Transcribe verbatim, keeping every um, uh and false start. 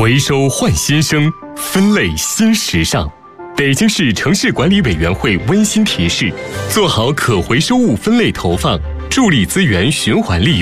回收换新生，分类新时尚。北京市城市管理委员会温馨提示：做好可回收物分类投放，助力资源循环利用。